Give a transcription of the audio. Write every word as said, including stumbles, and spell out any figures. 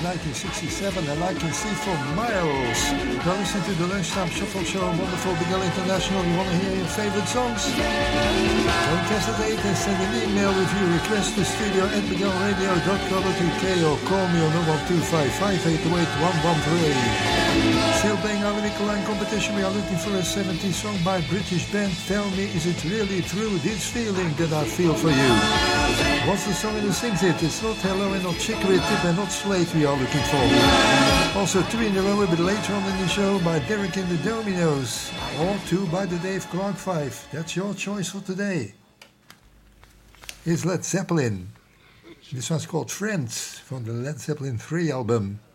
nineteen sixty-seven, and I Can See for Miles. You're listening to the Lunchtime Shuffle Show on Wonderful Big International. You want to hear your favorite songs? Don't hesitate and send an email with your request to studio at miguel radio dot co dot uk or call me on oh one two five five, eight oh eight, one one three. Still playing our lyrical line competition. We are looking for a seventies song by British band. Tell me, is it really true, this feeling that I feel for you? What's the song that sings it? It's not Hello and not Chicory Tip and not Slate we are looking for. Also two in a row a bit later on in the show by Derek and the Dominos, or two by the Dave Clark Five. That's your choice for today. Here's Led Zeppelin. This one's called Friends from the Led Zeppelin three album.